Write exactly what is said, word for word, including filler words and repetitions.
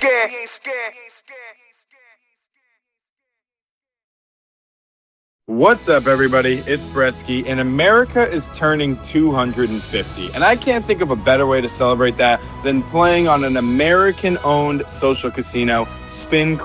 What's up, everybody? It's Bretsky, and America is turning two hundred fifty. And I can't think of a better way to celebrate that than playing on an American-owned social casino, Spin